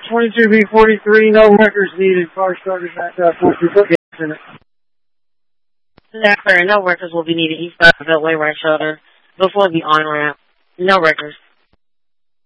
22B43, no wreckers needed. Car started back up once we put gas in it. That's fair. No wreckers will be needed east side of Beltway right shoulder. Before the on-ramp. No wreckers.